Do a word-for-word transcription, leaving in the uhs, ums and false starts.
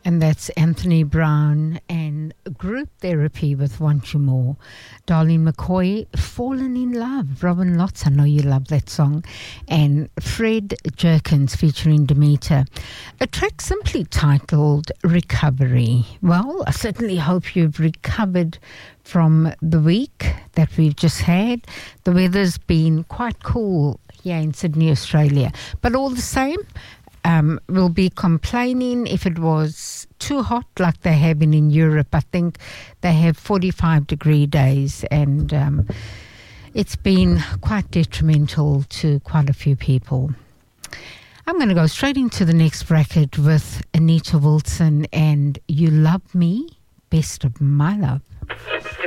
And that's Anthony Brown and Group Therapy with Want You More. Darlene McCoy, Fallen in Love. Robin Lotz, I know you love that song. And Fred Jerkins featuring Demeter. A track simply titled Recovery. Well, I certainly hope you've recovered from the week that we've just had. The weather's been quite cool here in Sydney, Australia. But all the same, Um, we'll be complaining if it was too hot like they have been in Europe. I think they have forty-five degree days, and um, it's been quite detrimental to quite a few people. I'm going to go straight into the next bracket with Anita Wilson and You Love Me, Best of My Love.